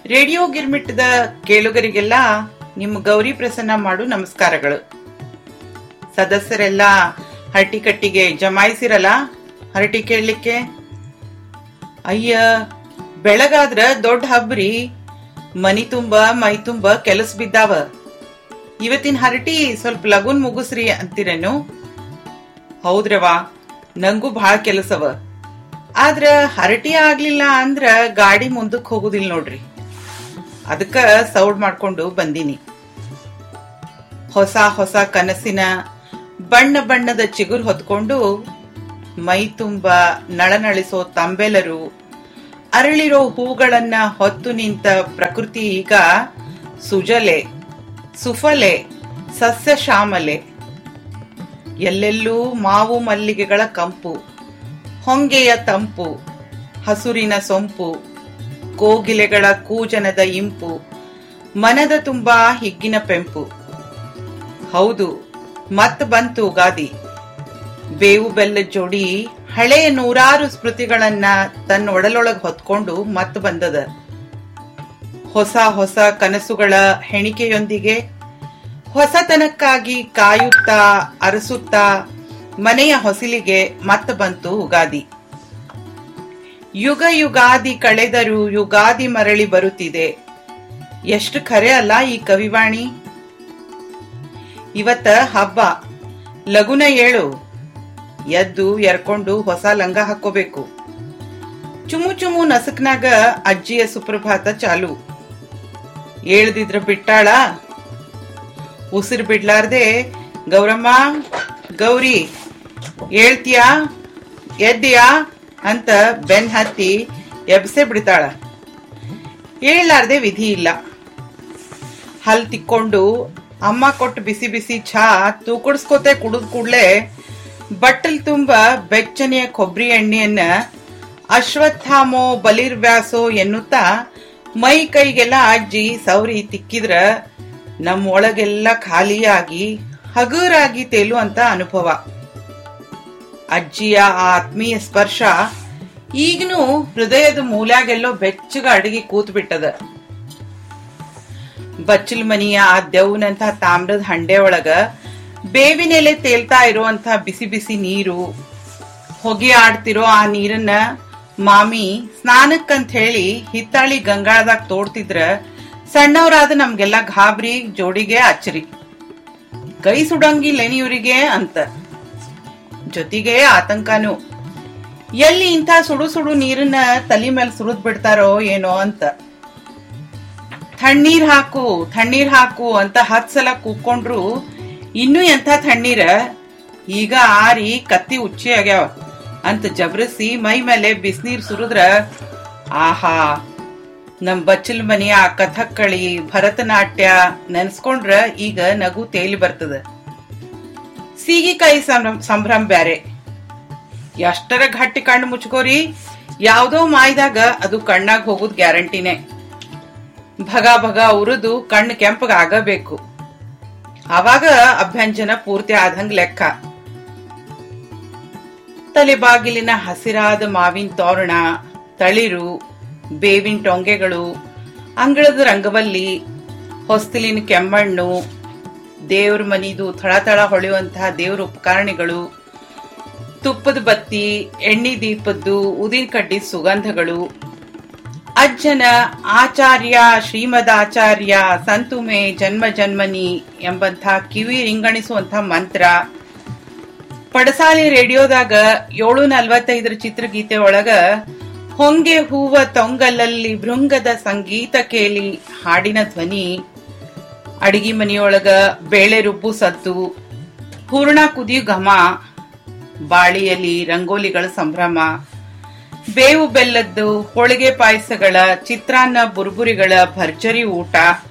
Radio ಗಿರ್ಮಿಟ್ಟದ ಕೇಳುಗರಿಗೆಲ್ಲ ನಿಮ್ಮ ಗೌರಿ ಪ್ರಸನ್ನ ಮಾಡು ನಮಸ್ಕಾರಗಳು. ಸದಸ್ಯರೆಲ್ಲ ಹರಟಿ ಕಟ್ಟಿಗೆ ಜಮಾಯಿಸಿರಲ್ಲ ಹರಟಿ ಕೇಳಲಿಕ್ಕೆ. ಅಯ್ಯ, ಬೆಳಗಾದ್ರ ದೊಡ್ಡ ಹಬ್ರಿ, ಮನಿ ತುಂಬ ಮೈ ತುಂಬ ಕೆಲಸ ಬಿದ್ದಾವ. ಇವತ್ತಿನ ಹರಟಿ ಸ್ವಲ್ಪ ಲಗುನ್ ಮುಗಿಸ್ರಿ ಅಂತೀರೇನು? ಹೌದ್ರವಾ, ನಂಗೂ ಬಹಳ ಕೆಲಸವ. ಆದ್ರ ಹರಟಿ ಆಗ್ಲಿಲ್ಲ ಅಂದ್ರ ಗಾಡಿ ಮುಂದಕ್ಕೆ ಹೋಗುದಿಲ್ಲ ನೋಡ್ರಿ. ಅದಕ್ಕ ಸೌಡ್ ಮಾಡ್ಕೊಂಡು ಬಂದೀನಿ. ಹೊಸ ಹೊಸ ಕನಸಿನ ಬಣ್ಣ ಬಣ್ಣದ ಚಿಗುರು ಹೊತ್ಕೊಂಡು ಮೈ ತುಂಬ ನಳನಳಿಸೋ ತಂಬೆಲರು, ಅರಳಿರೋ ಹೂಗಳನ್ನ ಹೊತ್ತು ನಿಂತ ಪ್ರಕೃತಿ ಈಗ ಸುಜಲೆ ಸುಫಲೆ ಸಸ್ಯ ಶ್ಯಾಮಲೆ. ಎಲ್ಲೆಲ್ಲೂ ಮಾವು ಮಲ್ಲಿಗೆಗಳ ಕಂಪು, ಹೊಂಗೆಯ ತಂಪು, ಹಸುರಿನ ಸೊಂಪು, ಕೋಗಿಲೆಗಳ ಕೂಜನದ ಇಂಪು, ಮನದ ತುಂಬಾ ಹಿಗ್ಗಿನ ಪೆಂಪು. ಹೌದು, ಮತ್ ಬಂತು ಗಾದಿ. ಬೇವು ಬೆಲ್ಲ ಜೋಡಿ ಹಳೆಯ ನೂರಾರು ಸ್ಮೃತಿಗಳನ್ನ ತನ್ನ ಒಡಲೊಳಗ್ ಹೊತ್ಕೊಂಡು ಮತ್ ಬಂದದ. ಹೊಸ ಹೊಸ ಕನಸುಗಳ ಹೆಣಿಕೆಯೊಂದಿಗೆ ಹೊಸತನಕ್ಕಾಗಿ ಕಾಯುತ್ತಾ ಅರಸುತ್ತಾ ಮನೆಯ ಹೊಸಿಲಿಗೆ ಮತ್ತ ಬಂತು ಉಗಾದಿ. ಯುಗ ಯುಗಾದಿ ಕಳೆದರೂ ಯುಗಾದಿ ಮರಳಿ ಬರುತ್ತಿದೆ. ಎಷ್ಟು ಖರೆ ಅಲ್ಲ ಈ ಕವಿವಾಣಿ. ಇವತ್ತ ಹಬ್ಬ, ಲಗುನ ಏಳು. ಎದ್ದು ಎರ್ಕೊಂಡು ಹೊಸ ಲಂಗ ಹಾಕೋಬೇಕು. ಚುಮು ಚುಮು ನಸಕ್ನಾಗ ಅಜ್ಜಿಯ ಸುಪ್ರಭಾತ ಚಾಲು. ಏಳ್ದಿದ್ರ ಬಿಟ್ಟಾಳ. ಉಸಿರು ಬಿಡ್ಲಾರ್ದೆ ಗೌರಮ್ಮ, ಗೌರಿ ಏಳ್ತೀಯಾ, ಎದ್ದೀಯಾ ಅಂತ ಬೆನ್ ಹತ್ತಿ ಎಬ್ಸೆ ಬಿಡ್ತಾಳ. ಏಳಲಾರ್ದೆ ವಿಧಿ ಇಲ್ಲ. ಹಲ್ ತಿಕ್ಕೊಂಡು ಅಮ್ಮ ಕೊಟ್ಟು ಬಿಸಿ ಬಿಸಿ ಚಹಾ ತೂಕಡಿಸ್ಕೋತೆ ಕುಡಿದ್ ಕೂಡ್ಲೆ ಬಟ್ಟಲ್ ತುಂಬ ಬೆಚ್ಚನೆಯ ಕೊಬ್ಬರಿ ಎಣ್ಣೆಯನ್ನ ಅಶ್ವತ್ಥಾಮೋ ಬಲಿರ್ವ್ಯಾಸೋ ಎನ್ನುತ್ತಾ ಮೈ ಕೈಗೆಲ್ಲ ಅಜ್ಜಿ ಸೌರಿ ತಿಕ್ಕಿದ್ರ ನಮ್ಮ ಒಳಗೆಲ್ಲ ಖಾಲಿಯಾಗಿ ಹಗುರಾಗಿ ತೇಲುವಂತ ಅನುಭವ. ಅಜ್ಜಿಯ ಆ ಆತ್ಮೀಯ ಸ್ಪರ್ಶ ಈಗನೂ ಹೃದಯದ ಮೂಲ್ಯಾಗೆಲ್ಲೋ ಬೆಚ್ಚಗ ಅಡಗಿ ಕೂತ್ ಬಿಟ್ಟದ. ಬಚ್ಚಲ್ ಮನಿಯ ಆ ದೆವ್ನಂತ ತಾಮ್ರದ ಹಂಡೆ ಒಳಗ ಬೇವಿನೆಲೆ ತೇಲ್ತಾ ಇರುವಂತ ಬಿಸಿ ಬಿಸಿ ನೀರು, ಹೊಗೆ ಆಡ್ತಿರೋ ಆ ನೀರನ್ನ ಮಾಮಿ ಸ್ನಾನಕ್ಕಂತ ಹೇಳಿ ಹಿತ್ತಾಳಿ ಗಂಗಾಳದಾಗ ತೋಡ್ತಿದ್ರ ಸಣ್ಣವರಾದ ನಮ್ಗೆಲ್ಲ ಗಾಬರಿ, ಜೋಡಿಗೆ ಅಚ್ಚರಿ. ಕೈ ಸುಡಂಗಿಲ್ಲೇನಿ ಇವ್ರಿಗೆ ಅಂತ. ಜೊತೆಗೆ ಆತಂಕನೂ, ಎಲ್ಲಿ ಇಂಥ ಸುಡು ಸುಡು ನೀರನ್ನ ತಲೆ ಮೇಲೆ ಸುರಿದ್ ಬಿಡ್ತಾರೋ ಏನೋ ಅಂತ. ತಣ್ಣೀರ್ ಹಾಕು ತಣ್ಣೀರ್ ಹಾಕು ಅಂತ 10 ಸಲ ಕೂಕೊಂಡ್ರು ಇನ್ನೂ ಎಂಥ ತಣ್ಣೀರ, ಈಗ ಆರಿ ಕತ್ತಿ ಉಚ್ಚಿ ಆಗ್ಯಾವ ಅಂತ ಜಬರಿಸಿ ಮೈ ಮೇಲೆ ಬಿಸಿನೀರ್ ಸುರಿದ್ರ ಆಹಾ, ನಮ್ ಬಚ್ಚಲ್ ಮನೆಯ ಕಥಕ್ಕಳಿ ಭರತನಾಟ್ಯ ನೆನ್ಸ್ಕೊಂಡ್ರ ಈಗ ನಗು ತೇಲಿ ಬರ್ತದ. ಸೀಗಿಕಾಯಿ ಸಂಭ್ರಮ ಬ್ಯಾರೆ. ಎಷ್ಟರ ಗಟ್ಟಿ ಕಣ್ಣು ಮುಚ್ಕೋರಿ, ಯಾವ್ದೋ ಮಾಯ್ದಾಗ ಅದು ಕಣ್ಣಾಗ ಹೋಗುದ್ ಗ್ಯಾರಂಟಿನೇ. ಭಗ ಭಗ ಉರಿದು ಕಣ್ಣು ಕೆಂಪಗ ಆಗಬೇಕು. ಅವಾಗ ಅಭ್ಯಂಜನ ಪೂರ್ತಿ ಆದಂಗ್ ಲೆಕ್ಕ. ತಲೆಬಾಗಿಲಿನ ಹಸಿರಾದ ಮಾವಿನ ತೋರಣ, ತಳಿರು, ಬೇವಿನ ಟೊಂಗೆಗಳು, ಅಂಗಳದ ರಂಗವಲ್ಲಿ, ಹೊಸ್ತಿಲಿನ ಕೆಮ್ಮಣ್ಣು, ದೇವ್ರ ಮನಿದು ಥಳಥಳ ಹೊಳೆಯುವಂತಹ ದೇವ್ರ ಉಪಕರಣಗಳು, ತುಪ್ಪದ ಬತ್ತಿ, ಎಣ್ಣೆ ದೀಪದ್ದು ಉದಿನ ಕಡ್ಡಿ ಸುಗಂಧಗಳು, ಅಜ್ಜನ ಆಚಾರ್ಯ ಶ್ರೀಮದಾಚಾರ್ಯ ಸಂತುಮೆ ಜನ್ಮ ಜನ್ಮನಿ ಎಂಬಂಥ ಕಿವಿ ರಿಂಗಣಿಸುವಂಥ ಮಂತ್ರ, ಪಡಸಾಲಿ ರೇಡಿಯೋದಾಗ 7:45 ಚಿತ್ರಗೀತೆ ಒಳಗ ಹೊಂಗೆ ಹೂವ ತೊಂಗಲಲ್ಲಿ ಭೃಂಗದ ಸಂಗೀತ ಕೇಳಿ ಹಾಡಿನ ಧ್ವನಿ, ಅಡಿಗೆ ಮನೆಯೊಳಗ ಬೇಳೆ ರುಬ್ಬು ಸದ್ದು, ಹೂರ್ಣ ಕುದಿಯು ಘಮ, ಬಾಳಿಯಲ್ಲಿ ರಂಗೋಲಿಗಳ ಸಂಭ್ರಮ, ಬೇವು ಬೆಲ್ಲದ್ದು ಹೋಳಿಗೆ ಪಾಯಸಗಳ, ಚಿತ್ರಾನ್ನ ಬುರ್ಬುರಿಗಳ ಭರ್ಜರಿ ಊಟ,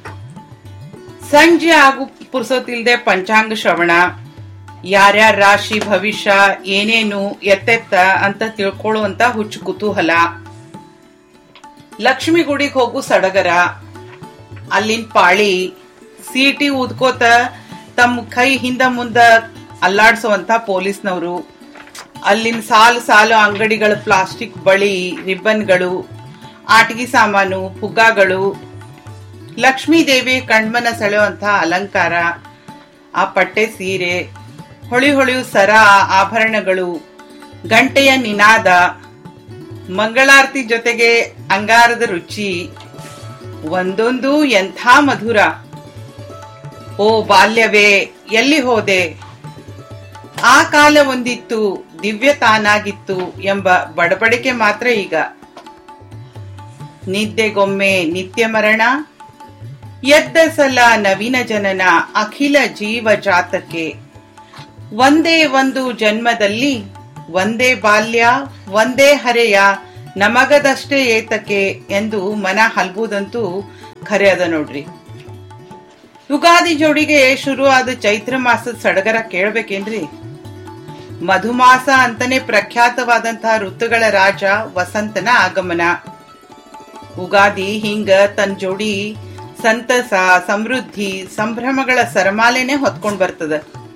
ಸಂಜೆ ಆಗು ಪುರ್ಸೋತಿಲ್ದೆ ಪಂಚಾಂಗ ಶ್ರವಣ, ಯಾರ್ಯಾರ ರಾಶಿ ಭವಿಷ್ಯ ಏನೇನು ಎತ್ತೆತ್ತ ಅಂತ ತಿಳ್ಕೊಳ್ಳುವಂತ ಹುಚ್ಚು ಕುತೂಹಲ, ಲಕ್ಷ್ಮಿ ಗುಡಿಗೆ ಹೋಗು ಸಡಗರ, ಅಲ್ಲಿನ ಪಾಳಿ, ಸೀಟಿ ಊದ್ಕೋತ ತಮ್ಮ ಕೈ ಹಿಂದ ಮುಂದ ಅಲ್ಲಾಡ್ಸುವಂತ ಪೊಲೀಸ್ನವರು, ಅಲ್ಲಿನ ಸಾಲು ಸಾಲು ಅಂಗಡಿಗಳ ಪ್ಲಾಸ್ಟಿಕ್ ಬಳಿ ರಿಬ್ಬನ್ಗಳು, ಆಟಿಕೆ ಸಾಮಾನು, ಪುಗ್ಗಾಗಳು, ಲಕ್ಷ್ಮೀ ದೇವಿ ಕಣ್ಮನ ಸೆಳೆಯುವಂತ ಅಲಂಕಾರ, ಆ ಪಟ್ಟೆ ಸೀರೆ, ಹೊಳೆಯು ಸರ, ಆಭರಣಗಳು, ಗಂಟೆಯ ನಿನಾದ, ಮಂಗಳಾರತಿ ಜೊತೆಗೆ ಅಂಗಾರದ ರುಚಿ, ಒಂದೊಂದು ಎಂಥ ಮಧುರ. ಓ ಬಾಲ್ಯವೇ ಎಲ್ಲಿ ಹೋದೆ, ಆ ಕಾಲ ಒಂದಿತ್ತು ದಿವ್ಯ ತಾನಾಗಿತ್ತು ಎಂಬ ಬಡಬಡಿಕೆ ಮಾತ್ರ ಈಗ. ನಿದ್ದೆಗೊಮ್ಮೆ ನಿತ್ಯ ಮರಣ, ಎದ್ದ ಸಲ ನವೀನ ಜನನ, ಅಖಿಲ ಜೀವ ಜಾತಕ್ಕೆ ಒಂದೇ ಒಂದು ಜನ್ಮದಲ್ಲಿ ಒಂದೇ ಬಾಲ್ಯ ಒಂದೇ ಹರೆಯ, ನಮಗದಷ್ಟೇ ಏತಕ್ಕೆ ಎಂದು ಮನ ಹಲ್ಬುದಂತೂ ಖರೆ ಅದ ನೋಡ್ರಿ. ಯುಗಾದಿ ಜೋಡಿಗೆ ಶುರುವಾದ ಚೈತ್ರ ಮಾಸದ ಸಡಗರ ಕೇಳ್ಬೇಕೇನ್ರಿ? ಮಧುಮಾಸ ಅಂತಾನೆ ಪ್ರಖ್ಯಾತವಾದಂತಹ ಋತುಗಳ ರಾಜ ವಸಂತನ ಆಗಮನ. ಉಗಾದಿ ಹಿಂಗ ತನ್ನ ಜೋಡಿ ಸಂತಸ, ಸಮೃದ್ಧಿ, ಸಂಭ್ರಮಗಳ ಸರಮಾಲೆನೆ ಹೊತ್ಕೊಂಡ್ ಬರ್ತದ.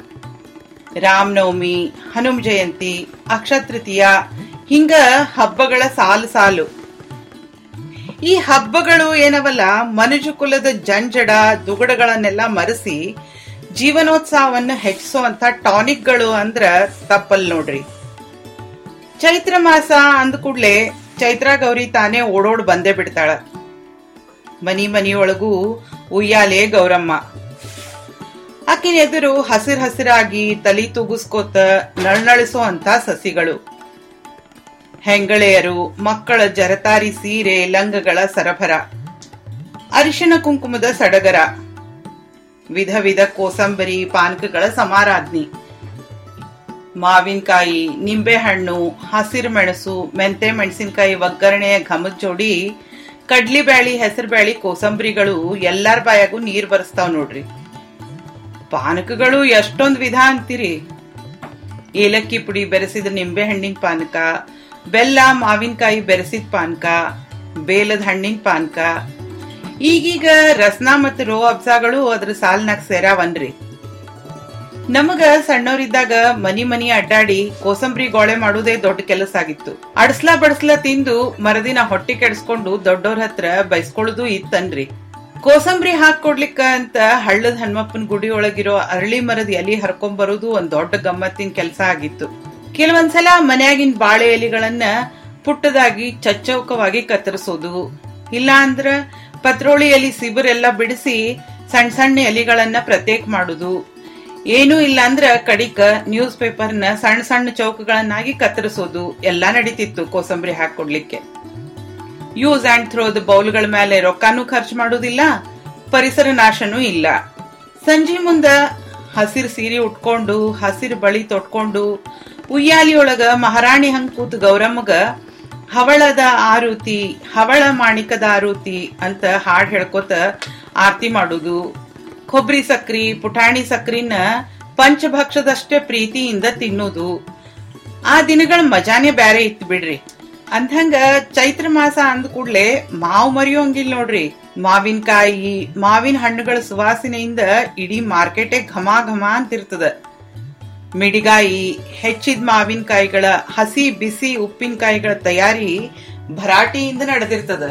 ರಾಮನವಮಿ, ಹನುಮ ಜಯಂತಿ, ಅಕ್ಷಯ ತೃತೀಯ ಹಿಂಗ ಹಬ್ಬಗಳ ಸಾಲು ಸಾಲು. ಈ ಹಬ್ಬಗಳು ಏನವಲ್ಲ, ಮನುಜ ಕುಲದ ಜಂಜಡ ದುಗಡಗಳನ್ನೆಲ್ಲ ಮರೆಸಿ ಜೀವನೋತ್ಸಾಹವನ್ನು ಹೆಚ್ಚಿಸುವಂತ ಟಾನಿಕ್ಗಳು ಅಂದ್ರ ತಪ್ಪಲ್ ನೋಡ್ರಿ. ಚೈತ್ರ ಮಾಸ ಅಂದ ಕೂಡ್ಲೆ ಚೈತ್ರ ಗೌರಿ ತಾನೇ ಓಡೋಡ್ ಬಂದೇ ಬಿಡ್ತಾಳ. ಮನಿಯೊಳಗೂ ಉಯ್ಯಾಲೆ ಗೌರಮ್ಮ. ಆಕಿನ ಎದುರು ಹಸಿರಾಗಿ ತಲಿ ತೂಗಿಸ್ಕೋತ ನಳನಳಿಸೋ ಅಂತ ಸಸಿಗಳು, ಹೆಂಗಳೆಯರು, ಮಕ್ಕಳ ಜರತಾರಿ ಸೀರೆ, ಲಂಗಗಳ ಸರಬರ, ಅರಿಶಿಣ ಕುಂಕುಮದ ಸಡಗರ, ವಿಧ ವಿಧ ಕೋಸಂಬರಿ ಪಾನಕಗಳ ಸಮಾರಾಧನೆ, ಮಾವಿನಕಾಯಿ, ನಿಂಬೆಹಣ್ಣು, ಹಸಿರು ಮೆಣಸು, ಮೆಂತೆ ಮೆಣಸಿನಕಾಯಿ ಒಗ್ಗರಣೆಯ ಘಮದ ಜೋಡಿ, ಕಡ್ಲಿ ಬ್ಯಾಳಿ, ಹೆಸರು ಬ್ಯಾಳಿ, ಕೋಸಂಬರಿಗಳು ಎಲ್ಲಾರ ಬಾಯಾಗೂ ನೀರ್ ಬರ್ಸ್ತಾವ್ ನೋಡ್ರಿ. ಪಾನಕಗಳು ಎಷ್ಟೊಂದ್ ವಿಧ ಅಂತೀರಿ. ಏಲಕ್ಕಿ ಪುಡಿ ಬೆರೆಸಿದ ನಿಂಬೆ ಹಣ್ಣಿನ ಪಾನಕ, ಬೆಲ್ಲ ಮಾವಿನಕಾಯಿ ಬೆರೆಸಿದ ಪಾನಕ, ಬೇಲದ ಹಣ್ಣಿನ ಪಾನಕ, ಈಗೀಗ ರಸ್ನ ಮತ್ತು ರೋ ಅಬ್ಸಾಗಳು ಅದ್ರ ಸಾಲ್ನಾಗ ಸೇರಾವನ್ರಿ. ನಮಗ ಸಣ್ಣವರಿದ್ದಾಗ ಮನಿ ಅಡ್ಡಾಡಿ ಕೋಸಂಬರಿ ಗೋಳೆ ಮಾಡುವುದೇ ದೊಡ್ಡ ಕೆಲಸ ಆಗಿತ್ತು. ಅಡ್ಸ್ಲಾ ತಿಂದು ಮರದಿನ ಹೊಟ್ಟೆ ಕೆಡಿಸ್ಕೊಂಡು ದೊಡ್ಡವ್ರ ಹತ್ರ ಬೈಸ್ಕೊಳ್ಳೋದು ಇತ್ತನ್ರಿ. ಕೋಸಂಬರಿ ಹಾಕೊಡ್ಲಿಕ್ಕ ಅಂತ ಹಳ್ಳದ ಹನುಮಪ್ಪನ ಗುಡಿ ಒಳಗಿರೋ ಅರಳಿ ಮರದ ಎಲಿ ಹರ್ಕೊಂಬರೋದು ಒಂದ್ ದೊಡ್ಡ ಗಮ್ಮತ್ತಿನ ಕೆಲಸ ಆಗಿತ್ತು. ಕೆಲವೊಂದ್ಸಲ ಮನ್ಯಾಗಿನ ಬಾಳೆ ಎಲಿಗಳನ್ನ ಪುಟ್ಟದಾಗಿ ಚಚ್ಚೌಕವಾಗಿ ಕತ್ತರಿಸೋದು, ಇಲ್ಲ ಅಂದ್ರ ಪತ್ರೋಳಿ ಎಲಿ ಸಿಬಿರೆಲ್ಲ ಬಿಡಿಸಿ ಸಣ್ಣ ಸಣ್ಣ ಎಲಿಗಳನ್ನ ಪ್ರತ್ಯೇಕ ಮಾಡುದು, ಏನೂ ಇಲ್ಲ ಅಂದ್ರ ಕಡಿಕ ನ್ಯೂಸ್ ಪೇಪರ್ನ ಸಣ್ಣ ಸಣ್ಣ ಚೌಕಗಳನ್ನಾಗಿ ಕತ್ತರಿಸೋದು ಎಲ್ಲಾ ನಡೀತಿತ್ತು ಕೋಸಂಬರಿ ಹಾಕೊಡ್ಲಿಕ್ಕೆ. ಯೂಸ್ ಅಂಡ್ ಥ್ರೋದ ಬೌಲ್ಗಳ ಮೇಲೆ ರೊಕ್ಕಾನು ಖರ್ಚು ಮಾಡುದಿಲ್ಲ, ಪರಿಸರ ನಾಶನೂ ಇಲ್ಲ. ಸಂಜೆ ಮುಂದ ಹಸಿರು ಸೀರೆ ಉಟ್ಕೊಂಡು, ಹಸಿರು ಬಳಿ ತೊಟ್ಕೊಂಡು, ಉಯ್ಯಾಲಿಯೊಳಗ ಮಹಾರಾಣಿ ಹಂಗ್ ಕೂತ್ ಗೌರಮ್ಮಗ ಹವಳದ ಆರುತಿ, ಹವಳ ಮಾಣಿಕದ ಆರುತಿ ಅಂತ ಹಾಡ್ ಹೇಳ್ಕೊತ ಆರತಿ ಮಾಡುದು, ಕೊಬ್ಬರಿ ಸಕ್ರಿ, ಪುಟಾಣಿ ಸಕ್ರಿನ ಪಂಚಭಕ್ಷದಷ್ಟೇ ಪ್ರೀತಿಯಿಂದ ತಿನ್ನುದು. ಆ ದಿನಗಳ ಮಜಾನೇ ಬ್ಯಾರೆ ಇತ್ತು ಬಿಡ್ರಿ. ಅಂದಂಗ ಚೈತ್ರ ಮಾಸ ಅಂದ ಕೂಡ್ಲೆ ಮಾವು ಮರಿಯೋಂಗಿಲ್ಲ ನೋಡ್ರಿ. ಮಾವಿನಕಾಯಿ, ಮಾವಿನ ಹಣ್ಣುಗಳ ಸುವಾಸನೆಯಿಂದ ಇಡೀ ಮಾರ್ಕೆಟೇ ಘಮ ಅಂತಿರ್ತದ. ಮಿಡಿಗಾಯಿ, ಹೆಚ್ಚಿದ ಮಾವಿನಕಾಯಿಗಳ ಹಸಿ ಬಿಸಿ ಉಪ್ಪಿನಕಾಯಿಗಳ ತಯಾರಿ ಭರಾಟೆಯಿಂದ ನಡೆದಿರ್ತದ.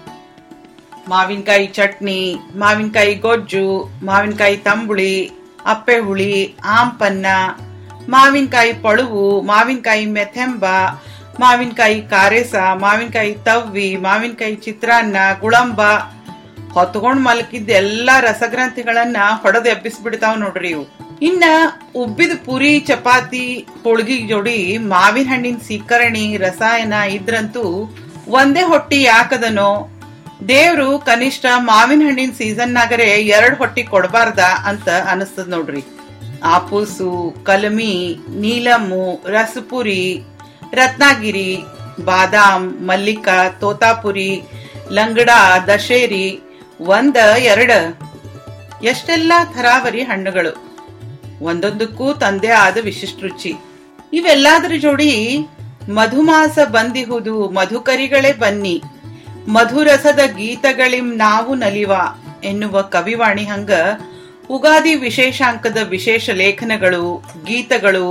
ಮಾವಿನಕಾಯಿ ಚಟ್ನಿ, ಮಾವಿನಕಾಯಿ ಗೊಜ್ಜು, ಮಾವಿನಕಾಯಿ ತಂಬುಳಿ, ಅಪ್ಪೆ ಹುಳಿ, ಆಂಪನ್ನ, ಮಾವಿನಕಾಯಿ ಪಳುವು, ಮಾವಿನಕಾಯಿ ಮೆಥೆಂಬ, ಮಾವಿನಕಾಯಿ ಕಾರೇಸ, ಮಾವಿನಕಾಯಿ ತವ್ವಿ, ಮಾವಿನಕಾಯಿ ಚಿತ್ರಾನ್ನ, ಗುಳಂಬ ಹೊತ್ಕೊಂಡ್ ಮಲಕಿದ್ದ ಎಲ್ಲಾ ರಸಗ್ರಂಥಿಗಳನ್ನ ಹೊಡೆದು ಎಬ್ಬಿಸ್ಬಿಡ್ತಾವ್ ನೋಡ್ರಿ ಇವು. ಇನ್ನ ಉಬ್ಬಿದ ಪುರಿ, ಚಪಾತಿ, ಹೋಳ್ಗಿ ಜೋಡಿ ಮಾವಿನ ಹಣ್ಣಿನ ಸೀಕರಣಿ, ರಸಾಯನ ಇದ್ರಂತೂ ಒಂದೇ ಹೊಟ್ಟಿ ಯಾಕದನೋ. ದೇವ್ರು ಕನಿಷ್ಠ ಮಾವಿನ ಹಣ್ಣಿನ ಸೀಸನ್ನಾಗರೆ 2 ಹೊಟ್ಟಿ ಕೊಡಬಾರ್ದ ಅಂತ ಅನಿಸ್ತದ ನೋಡ್ರಿ. ಆಪೂಸು, ಕಲಮಿ, ನೀಲಮ್ಮು, ರಸಪುರಿ, ರತ್ನಾಗಿರಿ, ಬಾದಾಮ್, ಮಲ್ಲಿಕ, ತೋತಾಪುರಿ, ಲಂಗಡ, ದಶೇರಿ, 1, 2 ಎಷ್ಟೆಲ್ಲಾ ಥರಾವರಿ ಹಣ್ಣುಗಳು, ಒಂದೊಂದಕ್ಕೂ ತಂದೆ ಆದ ವಿಶಿಷ್ಟ ರುಚಿ. ಇವೆಲ್ಲಾದ್ರ ಜೋಡಿ ಮಧುಮಾಸ ಬಂದಿಹುದು, ಮಧುಕರಿಗಳೇ ಬನ್ನಿ, ಮಧುರಸದ ಗೀತಗಳಿಂ ನಾವು ನಲಿವ ಎನ್ನುವ ಕವಿವಾಣಿ ಹಂಗ ಉಗಾದಿ ವಿಶೇಷಾಂಕದ ವಿಶೇಷ ಲೇಖನಗಳು, ಗೀತಗಳು,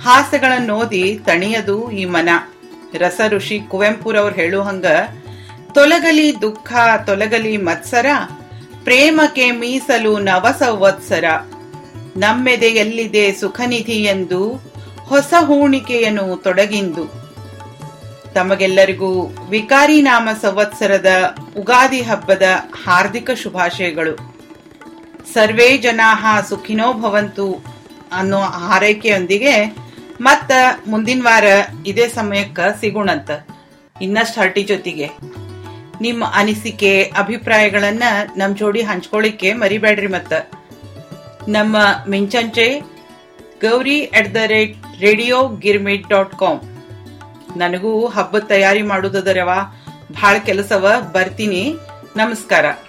ಹಾಸ್ಯಗಳನ್ನೋದಿ ತಣಿಯದು ಈ ಮನ. ರಸ ಋಷಿ ಕುವೆಂಪುರವ್ರು ಹೇಳುವಂಗ, ತೊಲಗಲಿ ದುಃಖ ತೊಲಗಲಿ ಮತ್ಸರ, ಪ್ರೇಮಕ್ಕೆ ಮೀಸಲು ನವ ಸಂವತ್ಸರ. ನಮ್ಮೆದೆಯಲ್ಲಿದೆ ಸುಖನಿಧಿ ಎಂದು, ಹೊಸ ಹೂಣಿಕೆಯನ್ನು ತೊಡಗಿಂದು. ತಮಗೆಲ್ಲರಿಗೂ ವಿಕಾರಿ ನಾಮ ಸಂವತ್ಸರದ ಉಗಾದಿ ಹಬ್ಬದ ಹಾರ್ದಿಕ ಶುಭಾಶಯಗಳು. ಸರ್ವೇ ಜನಾಃ ಸುಖಿನೋ ಭವಂತು ಅನ್ನೋ ಹಾರೈಕೆಯೊಂದಿಗೆ ಮತ್ತ ಮುಂದಿನ ವಾರ ಇದೇ ಸಮಯಕ್ಕ ಸಿಗೋಣಂತ ಇನ್ನಷ್ಟು ಹರಟಿ ಜೊತೆಗೆ. ನಿಮ್ಮ ಅನಿಸಿಕೆ ಅಭಿಪ್ರಾಯಗಳನ್ನ ನಮ್ ಜೋಡಿ ಹಂಚ್ಕೊಳ್ಳಿಕ್ಕೆ ಮರಿಬೇಡ್ರಿ. ಮತ್ತ ನಮ್ಮ ಮಿಂಚಂಚೆ gauri@radiogirmit.com. ನನಗೂ ಹಬ್ಬದ ತಯಾರಿ ಮಾಡುವುದರವ, ಬಹಳ ಕೆಲಸವ. ಬರ್ತೀನಿ. ನಮಸ್ಕಾರ.